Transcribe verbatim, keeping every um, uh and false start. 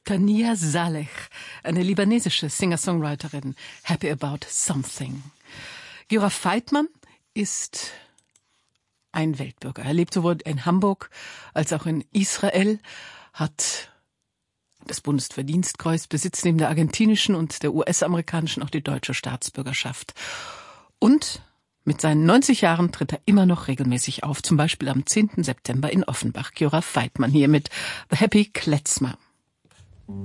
Tania Saleh, eine libanesische Singer-Songwriterin, Happy About Something. Yorav Weitman ist ein Weltbürger. Er lebt sowohl in Hamburg als auch in Israel, hat das Bundesverdienstkreuz, besitzt neben der argentinischen und der U S-amerikanischen auch die deutsche Staatsbürgerschaft. Und mit seinen neunzig Jahren tritt er immer noch regelmäßig auf, zum Beispiel am zehnten September in Offenbach. Yorav Weitman hier mit The Happy Klezmer.